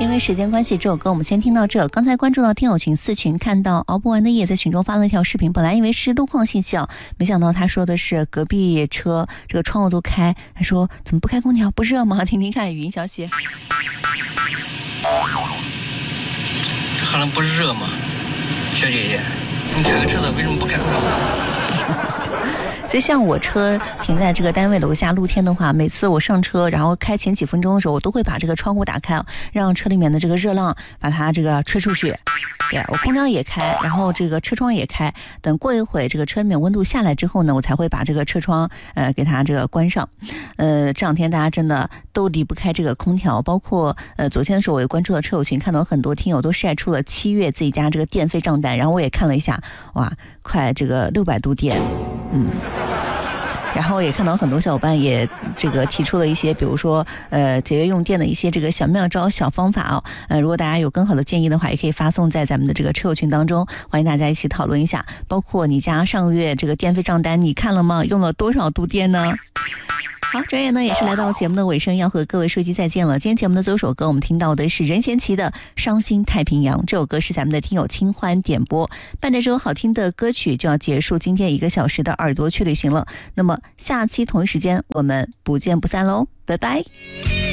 因为时间关系，这首歌我们先听到这。刚才关注到听友群4群，看到熬不完的夜在群中发了一条视频，本来以为是路况信息啊，没想到他说的是隔壁车这个窗户都开，他说怎么不开空调，不热吗？听听看语音消息。 这还能不热吗？小姐姐，你开个车的为什么不开空调呢？ 就像我车停在这个单位楼下，露天的话，每次我上车然后开前几分钟的时候，我都会把这个窗户打开，让车里面的这个热浪把它这个吹出去。对，我空调也开，然后这个车窗也开，等过一会这个车里面温度下来之后呢，我才会把这个车窗给它这个关上。这两天大家真的都离不开这个空调，包括昨天的时候我也关注了车友群，看到很多听友都晒出了7月自己家这个电费账单，然后我也看了一下，哇，快这个600度电，然后也看到很多小伙伴也这个提出了一些，比如说节约用电的一些这个小妙招、小方法哦。如果大家有更好的建议的话，也可以发送在咱们的这个车友群当中，欢迎大家一起讨论一下。包括你家上个月这个电费账单你看了吗？用了多少度电呢？好，转眼呢也是来到节目的尾声，要和各位说句再见了。今天节目的最后首歌我们听到的是任贤齐的《伤心太平洋》，这首歌是咱们的听友清欢点播，伴着这首好听的歌曲就要结束今天1个小时的耳朵去旅行了。那么下期同一时间我们不见不散喽，拜拜。